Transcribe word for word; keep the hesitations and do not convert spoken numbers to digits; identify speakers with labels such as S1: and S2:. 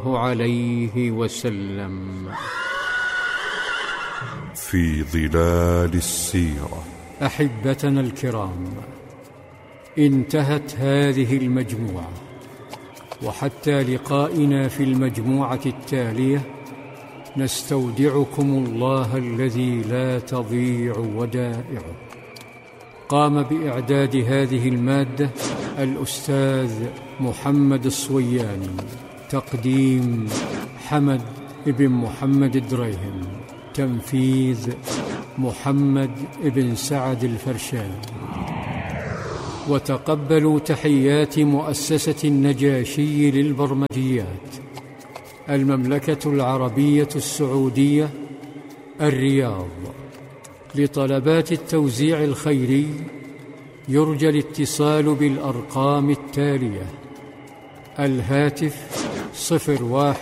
S1: عليه وسلم.
S2: في ظلال السيرة.
S1: أحبتنا الكرام، انتهت هذه المجموعة، وحتى لقائنا في المجموعة التالية نستودعكم الله الذي لا تضيع ودائعه. قام بإعداد هذه المادة الأستاذ محمد الصوياني، تقديم حمد بن محمد الدريهم، تنفيذ محمد بن سعد الفرشان. وتقبلوا تحيات مؤسسة النجاشي للبرمجيات، المملكة العربية السعودية، الرياض. لطلبات التوزيع الخيري يرجى الاتصال بالأرقام التالية: الهاتف صفر واحد